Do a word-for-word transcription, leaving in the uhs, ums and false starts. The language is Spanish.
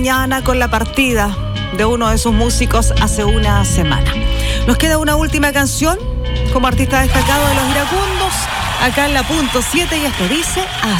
Mañana con la partida de uno de sus músicos hace una semana. Nos queda una última canción como artista destacado de Los Iracundos, acá en la punto siete, y esto dice así.